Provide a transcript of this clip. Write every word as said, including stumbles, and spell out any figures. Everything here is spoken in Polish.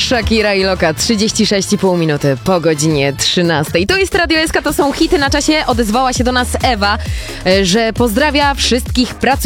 Shakira i Loka, trzydzieści sześć i pół minuty po godzinie trzynastej. To jest Radio S K, to są hity na czasie. Odezwała się do nas Ewa, że pozdrawia wszystkich pracujących